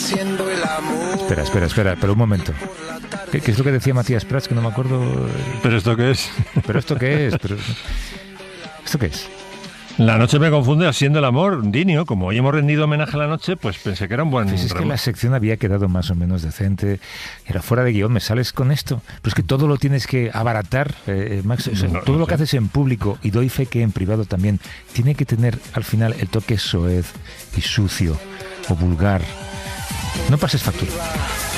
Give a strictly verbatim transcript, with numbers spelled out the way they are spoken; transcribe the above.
Espera, espera, espera, pero un momento. ¿Qué, qué es lo que decía Matías Prats? Que no me acuerdo. ¿Pero esto qué es? ¿Pero esto qué es? ¿Pero... ¿Esto qué es? La noche me confunde haciendo el amor, Dinio. Como hoy hemos rendido homenaje a la noche, pues pensé que era un buen... Pues es que la sección había quedado más o menos decente. Era fuera de guión, ¿me sales con esto? Pero es que todo lo tienes que abaratar, eh, Max. O sea, No, todo no lo sé. que haces en público, y doy fe que en privado también, tiene que tener al final el toque soez y sucio o vulgar. No pases factura.